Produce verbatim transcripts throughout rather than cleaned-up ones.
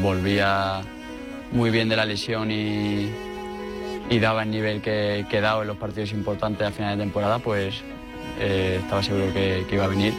Volvía muy bien de la lesión y, y daba el nivel que, que he dado en los partidos importantes a final de temporada, pues eh, estaba seguro que, que iba a venir.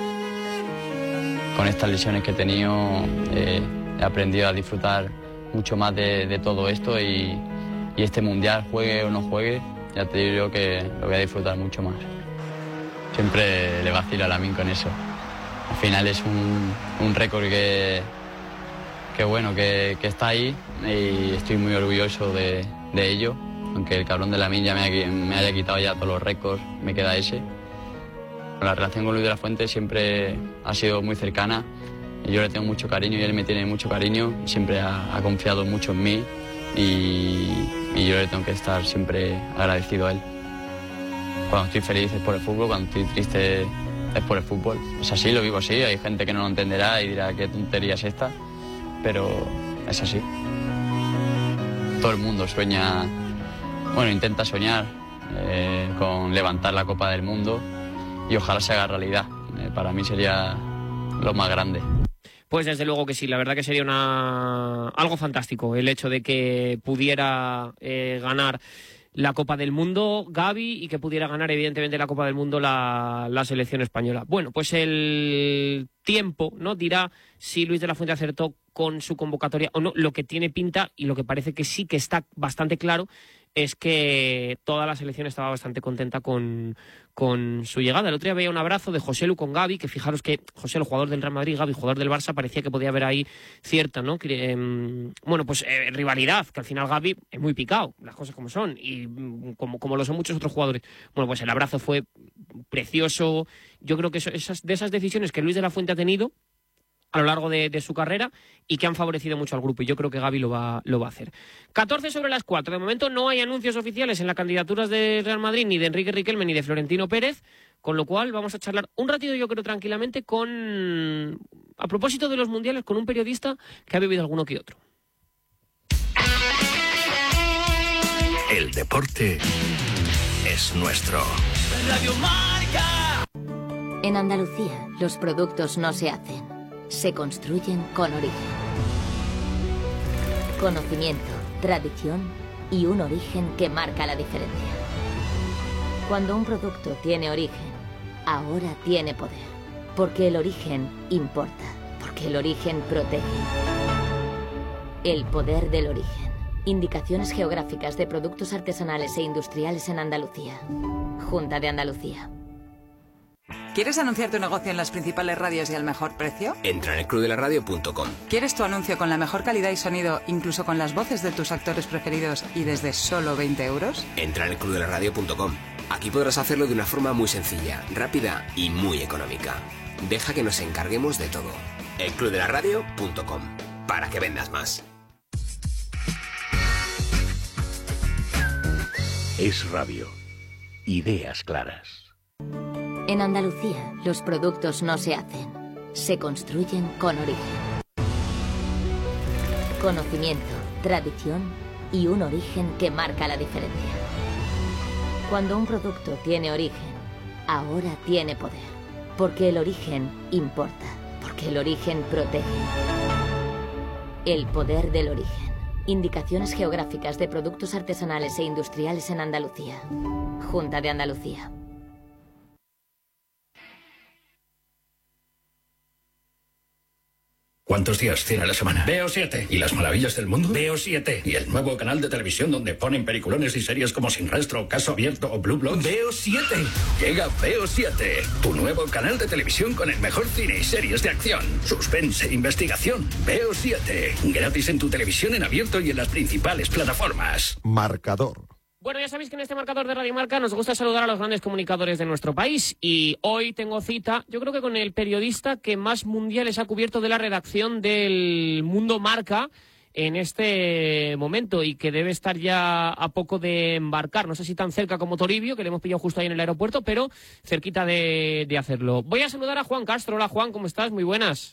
Con estas lesiones que he tenido eh, he aprendido a disfrutar mucho más de, de todo esto y, y este mundial, juegue o no juegue, ya te digo que lo voy a disfrutar mucho más. Siempre le vacilo a Lamine con eso. Al final es un, un récord que, que bueno, que, que está ahí y estoy muy orgulloso de, de ello. Aunque el cabrón de Lamine ya me, ha, me haya quitado ya todos los récords, me queda ese. La relación con Luis de la Fuente siempre ha sido muy cercana. Yo le tengo mucho cariño y él me tiene mucho cariño. Siempre ha, ha confiado mucho en mí y, y yo le tengo que estar siempre agradecido a él. Cuando estoy feliz es por el fútbol, cuando estoy triste es por el fútbol. Es así, lo vivo así. Hay gente que no lo entenderá y dirá qué tontería es esta, pero es así. Todo el mundo sueña, bueno, intenta soñar eh, con levantar la Copa del Mundo y ojalá se haga realidad. Eh, para mí sería lo más grande. Pues desde luego que sí, la verdad que sería una algo fantástico el hecho de que pudiera eh, ganar la Copa del Mundo Gavi y que pudiera ganar evidentemente la Copa del Mundo la, la selección española. Bueno, pues el tiempo, ¿no?, dirá si Luis de la Fuente acertó con su convocatoria o no. Lo que tiene pinta y lo que parece que sí que está bastante claro es que toda la selección estaba bastante contenta con, con su llegada. El otro día veía un abrazo de Joselu con Gavi, que fijaros que Joselu, jugador del Real Madrid, Gavi, jugador del Barça, parecía que podía haber ahí cierta, ¿no? Que, eh, bueno, pues eh, rivalidad, que al final Gavi es muy picado, las cosas como son, y mm, como, como lo son muchos otros jugadores. Bueno, pues el abrazo fue precioso. Yo creo que eso, esas, de esas decisiones que Luis de la Fuente ha tenido a lo largo de, de su carrera y que han favorecido mucho al grupo, y yo creo que Gavi lo va, lo va a hacer. catorce sobre las cuatro. De momento no hay anuncios oficiales en las candidaturas de Real Madrid, ni de Enrique Riquelme ni de Florentino Pérez, con lo cual vamos a charlar un ratito, yo creo, tranquilamente con, a propósito de los mundiales, con un periodista que ha vivido alguno que otro. El deporte es nuestro. Radio Marca. En Andalucía, los productos no se hacen, se construyen con origen. Conocimiento, tradición y un origen que marca la diferencia. Cuando un producto tiene origen, ahora tiene poder. Porque el origen importa. Porque el origen protege. El poder del origen. Indicaciones geográficas de productos artesanales e industriales en Andalucía. Junta de Andalucía. ¿Quieres anunciar tu negocio en las principales radios y al mejor precio? Entra en el club de la radio punto com. ¿Quieres tu anuncio con la mejor calidad y sonido, incluso con las voces de tus actores preferidos y desde solo veinte euros? Entra en el club de la radio punto com. Aquí podrás hacerlo de una forma muy sencilla, rápida y muy económica. Deja que nos encarguemos de todo. el club de la radio punto com. Para que vendas más. Es Radio. Ideas claras. En Andalucía, los productos no se hacen, se construyen con origen. Conocimiento, tradición y un origen que marca la diferencia. Cuando un producto tiene origen, ahora tiene poder. Porque el origen importa. Porque el origen protege. El poder del origen. Indicaciones geográficas de productos artesanales e industriales en Andalucía. Junta de Andalucía. ¿Cuántos días tiene la semana? Veo siete. ¿Y las maravillas del mundo? Veo siete. ¿Y el nuevo canal de televisión donde ponen peliculones y series como Sin Rastro, Caso Abierto o Blue Bloods? Veo siete. Llega Veo siete, tu nuevo canal de televisión con el mejor cine y series de acción, suspense e investigación. Veo siete. Gratis en tu televisión en abierto y en las principales plataformas. Marcador. Bueno, ya sabéis que en este marcador de Radio Marca nos gusta saludar a los grandes comunicadores de nuestro país, y hoy tengo cita, yo creo que con el periodista que más mundiales ha cubierto de la redacción del Mundo Marca en este momento, y que debe estar ya a poco de embarcar, no sé si tan cerca como Toribio, que le hemos pillado justo ahí en el aeropuerto, pero cerquita de, de hacerlo. Voy a saludar a Juan Castro. Hola Juan, ¿cómo estás? Muy buenas.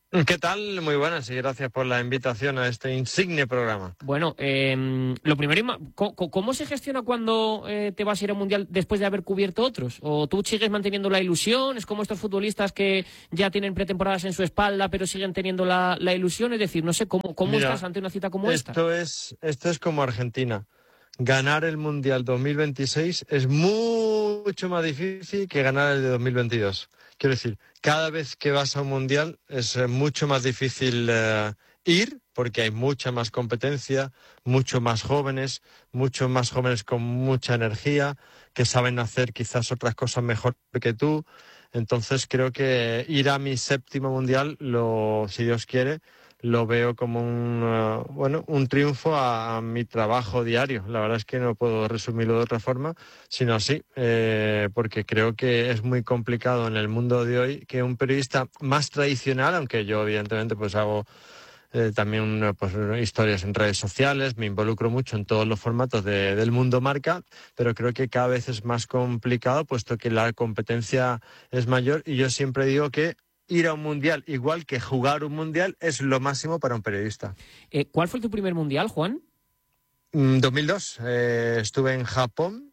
¿Qué tal? Muy buenas y gracias por la invitación a este insigne programa. Bueno, eh, lo primero, ¿cómo, ¿cómo se gestiona cuando eh, te vas a ir al Mundial después de haber cubierto otros? ¿O tú sigues manteniendo la ilusión? ¿Es como estos futbolistas que ya tienen pretemporadas en su espalda pero siguen teniendo la, la ilusión? Es decir, no sé, ¿cómo, cómo Mira, estás ante una cita como esto esta? Es, esto es como Argentina. Ganar el Mundial dos mil veintiséis es mucho más difícil que ganar el de dos mil veintidós. Quiero decir, cada vez que vas a un Mundial es mucho más difícil uh, ir, porque hay mucha más competencia, mucho más jóvenes, muchos más jóvenes con mucha energía, que saben hacer quizás otras cosas mejor que tú. Entonces creo que ir a mi séptimo Mundial, lo, si Dios quiere, lo veo como un, uh, bueno, un triunfo a, a mi trabajo diario. La verdad es que no puedo resumirlo de otra forma, sino así, eh, porque creo que es muy complicado en el mundo de hoy que un periodista más tradicional, aunque yo evidentemente pues hago eh, también pues, historias en redes sociales, me involucro mucho en todos los formatos de, del mundo marca, pero creo que cada vez es más complicado puesto que la competencia es mayor y yo siempre digo que ir a un mundial, igual que jugar un mundial, es lo máximo para un periodista. Eh, ¿Cuál fue tu primer mundial, Juan? Mm, dos mil dos. Eh, estuve en Japón,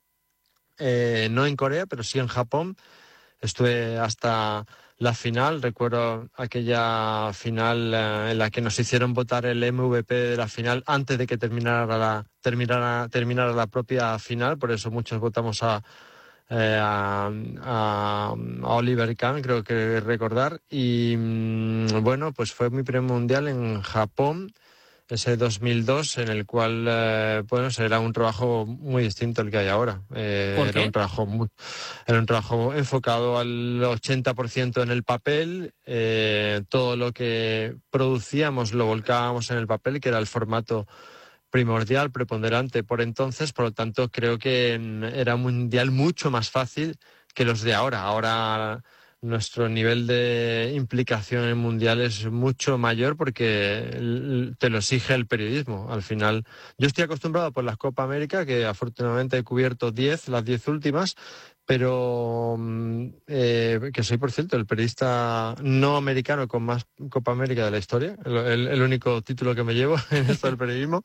eh, no en Corea, pero sí en Japón. Estuve hasta la final. Recuerdo aquella final eh, en la que nos hicieron votar el M V P de la final antes de que terminara la, terminara, terminara la propia final. Por eso muchos votamos a... Eh, a, a, a Oliver Kahn, creo que recordar, y mmm, bueno, pues fue mi primer mundial en Japón, ese dos mil dos, en el cual, eh, bueno, era un trabajo muy distinto al que hay ahora. Eh, ¿Por qué? Era un trabajo muy, era un trabajo enfocado al ochenta por ciento en el papel, eh, todo lo que producíamos lo volcábamos en el papel, que era el formato primordial, preponderante por entonces, por lo tanto creo que era un mundial mucho más fácil que los de ahora. Ahora nuestro nivel de implicación en el mundial es mucho mayor porque te lo exige el periodismo. Al final, yo estoy acostumbrado por las Copa América, que afortunadamente he cubierto diez, las diez últimas, pero eh, que soy, por cierto, el periodista no americano con más Copa América de la historia, el, el, el único título que me llevo en esto del periodismo,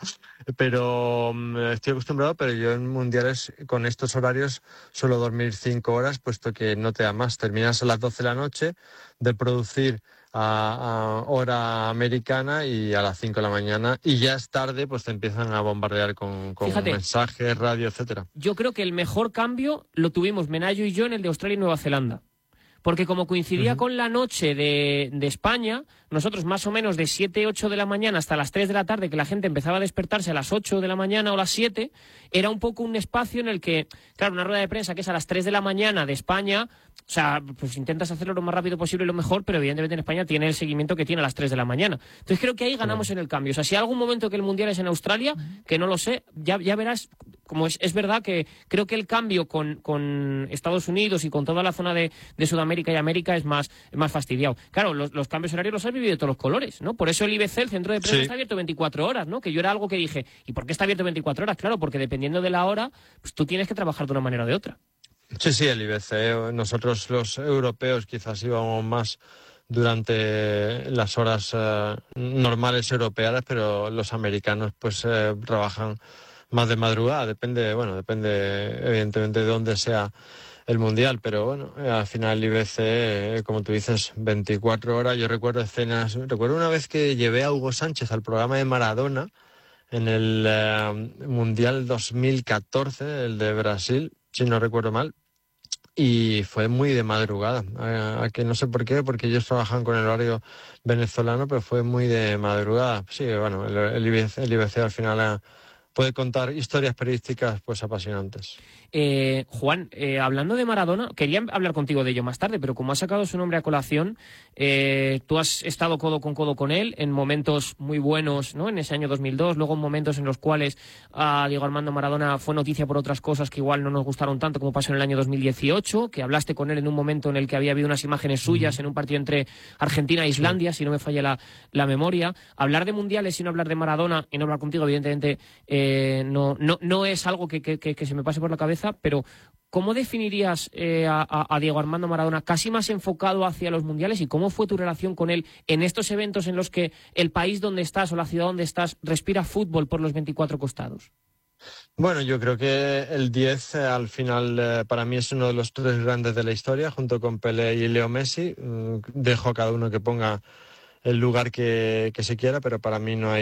pero estoy acostumbrado, pero yo en mundiales con estos horarios suelo dormir cinco horas, puesto que no te da más. Terminas a las doce de la noche de producir a, a hora americana y a las cinco de la mañana, y ya es tarde, pues te empiezan a bombardear con, con Fíjate, mensajes, radio, etcétera. Yo creo que el mejor cambio lo tuvimos Menayo y yo en el de Australia y Nueva Zelanda. Porque como coincidía uh-huh. con la noche de, de España, nosotros más o menos de siete, ocho de la mañana hasta las tres de la tarde, que la gente empezaba a despertarse a las ocho de la mañana o las siete, era un poco un espacio en el que, claro, una rueda de prensa que es a las tres de la mañana de España, o sea, pues intentas hacerlo lo más rápido posible y lo mejor, pero evidentemente en España tiene el seguimiento que tiene a las tres de la mañana. Entonces creo que ahí ganamos uh-huh. en el cambio. O sea, si hay algún momento que el Mundial es en Australia, que no lo sé, ya, ya verás... Como es, es verdad que creo que el cambio con, con Estados Unidos y con toda la zona de, de Sudamérica y América es más, es más fastidiado. Claro, los, los cambios horarios los has vivido de todos los colores, ¿no? Por eso el I B C, el centro de prensa, sí. está abierto veinticuatro horas, ¿no? Que yo era algo que dije, ¿y por qué está abierto veinticuatro horas? Claro, porque dependiendo de la hora, pues tú tienes que trabajar de una manera o de otra. Sí, sí, el I B C. Nosotros los europeos quizás íbamos más durante las horas eh, normales europeas, pero los americanos pues eh, trabajan más de madrugada, depende, bueno, depende evidentemente de dónde sea el mundial, pero bueno, al final el I B C, como tú dices, veinticuatro horas. Yo recuerdo escenas, recuerdo una vez que llevé a Hugo Sánchez al programa de Maradona en el eh, Mundial dos mil catorce, el de Brasil, si no recuerdo mal, y fue muy de madrugada, a, a que no sé por qué, porque ellos trabajan con el horario venezolano, pero fue muy de madrugada. Sí, bueno, el, el, I B C, el I B C al final ha, puede contar historias periodísticas pues apasionantes. Eh, Juan, eh, hablando de Maradona, quería hablar contigo de ello más tarde, pero como has sacado su nombre a colación, eh, tú has estado codo con codo con él en momentos muy buenos, ¿no? En ese año dos mil dos, luego en momentos en los cuales a Diego Armando Maradona fue noticia por otras cosas que igual no nos gustaron tanto, como pasó en el año dos mil dieciocho, que hablaste con él en un momento en el que había habido unas imágenes suyas mm. en un partido entre Argentina e Islandia, sí. si no me falla la, la memoria. Hablar de mundiales y no hablar de Maradona, y no hablar contigo, evidentemente, eh, eh, no, no, no es algo que, que, que, que se me pase por la cabeza, pero ¿cómo definirías eh, a, a Diego Armando Maradona casi más enfocado hacia los mundiales y cómo fue tu relación con él en estos eventos en los que el país donde estás o la ciudad donde estás respira fútbol por los veinticuatro costados? Bueno, yo creo que el diez eh, al final eh, para mí es uno de los tres grandes de la historia, junto con Pelé y Leo Messi. Mm, dejo a cada uno que ponga el lugar que, que se quiera, pero para mí no hay